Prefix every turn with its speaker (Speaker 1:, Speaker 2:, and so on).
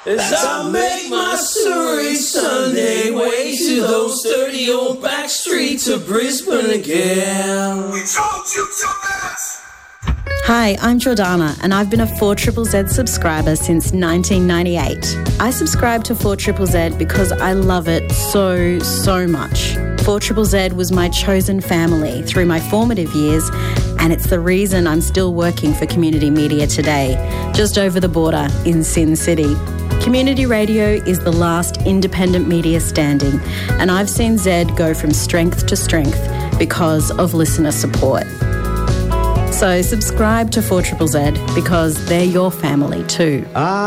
Speaker 1: As I make my Surrey Sunday way to those dirty old back streets of Brisbane again. We told you to mess.
Speaker 2: Hi, I'm Jordana, and I've been a 4ZZZ subscriber since 1998. I subscribe to 4ZZZ because I love it so much. 4ZZZ was my chosen family through my formative years, and it's the reason I'm still working for community media today, just over the border in Sin City. Community radio is the last independent media standing, and I've seen Zed go from strength to strength because of listener support. So subscribe to 4ZZZ because they're your family too.